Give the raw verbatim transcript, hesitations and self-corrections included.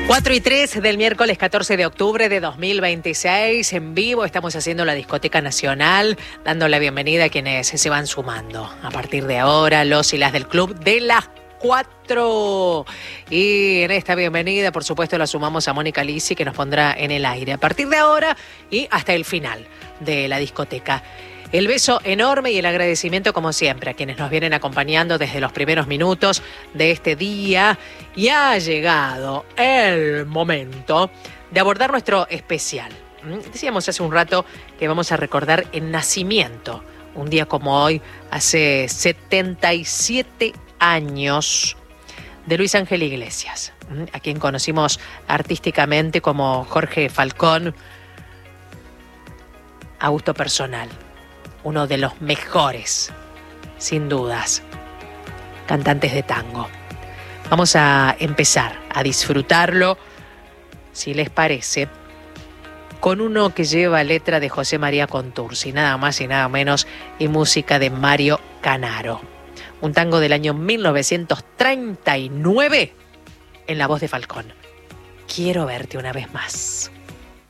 cuatro y tres del miércoles catorce de octubre de dos mil veintiséis, en vivo estamos haciendo la Discoteca Nacional, dando la bienvenida a quienes se van sumando. A partir de ahora, los y las del Club de las Cuatro. Y en esta bienvenida, por supuesto, la sumamos a Mónica Lisi, que nos pondrá en el aire a partir de ahora y hasta el final de la discoteca. El beso enorme y el agradecimiento, como siempre, a quienes nos vienen acompañando desde los primeros minutos de este día. Y ha llegado el momento de abordar nuestro especial. Decíamos hace un rato que vamos a recordar el nacimiento, un día como hoy, hace setenta y siete años, de Luis Ángel Iglesias, a quien conocimos artísticamente como Jorge Falcón, a gusto personal. Uno de los mejores, sin dudas, cantantes de tango. Vamos a empezar a disfrutarlo, si les parece, con uno que lleva letra de José María Contursi, nada más y nada menos, y música de Mario Canaro. Un tango del año mil novecientos treinta y nueve en la voz de Falcón. Quiero verte una vez más.